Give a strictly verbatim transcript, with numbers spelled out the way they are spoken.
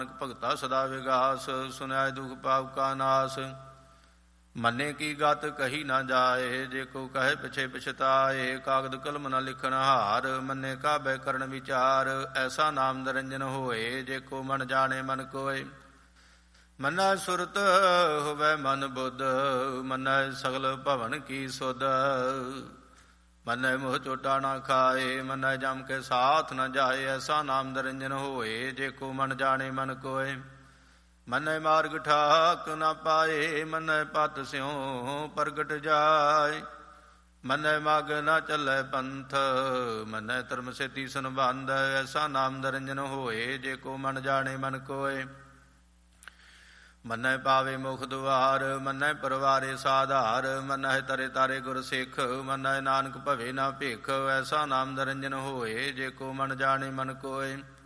ਭਗਤਾ ਸਦਾ ਵਿਗਾਸ, ਸੁਨਿਆਇ ਦੁਖ ਪਾਪ ਕਾ ਨਾਸ। ਮੰਨੇ ਕੀ ਗਤ ਕਹੀ ਨਾ ਜਾਏ, ਜੇ ਕੋ ਕਹੇ ਪਿਛੇ ਪਛਤਾਏ। ਕਾਗਦ ਕਲਮ ਨ ਲਿਖਣ ਹਾਰ, ਮੰਨੇ ਕਾਬੈ ਕਰਨ ਵਿਚਾਰ। ਐਸਾ ਨਾਮ ਨਿਰੰਜਨ ਹੋਏ, ਜੇ ਕੋ ਮਨ ਜਾਣੇ ਮਨ ਕੋਇ। ਮੰਨੈ ਸੁਰਤ ਹੋਵੈ ਮਨ ਬੁੱਧ, ਮੰਨੈ ਸਗਲ ਭਵਨ ਕੀ ਸੁਧ। ਮੰਨੈ ਮੋਹ ਚੋਟਾ ਨਾ ਖਾਏ, ਮੰਨੈ ਜਮ ਕੇ ਸਾਥ ਨ ਜਾਏ। ਐਸਾ ਨਾਮ ਨਿਰੰਜਨ ਹੋਏ, ਜੇ ਕੋ ਮਨ ਜਾਣੇ ਮਨ ਕੋਇ। ਮੰਨੈ ਮਾਰਗ ਠਾਕ ਨ ਪਾਏ, ਮੰਨੈ ਪਤ ਸਿਉ ਪ੍ਰਗਟ ਜਾਏ। ਮੰਨੈ ਮਗ ਨ ਚੱਲੈ ਪੰਥ, ਮੰਨੈ ਧਰਮ ਸੇਤੀ ਸੰਬੰਧ। ਐਸਾ ਨਾਮ ਨਿਰੰਜਨ ਹੋਏ, ਜੇ ਕੋ ਮਨ ਜਾਣੇ ਮਨ ਕੋਇ। ਮੰਨੈ ਪਾਵੇ ਮੁਖ ਦੁਆਰ, ਮੰਨੈ ਪਰਵਾਰੇ ਸਾਧਾਰ। ਮੰਨੈ ਤਰੇ ਤਾਰੇ ਗੁਰ ਸਿੱਖ, ਮੰਨੈ ਨਾਨਕ ਭਵੇ ਨਾ ਭਿਖ। ਐਸਾ ਨਾਮ ਨਿਰੰਜਨ ਹੋਏ, ਜੇ ਕੋ ਮਨ ਜਾਣੇ ਮਨ ਕੋਇ।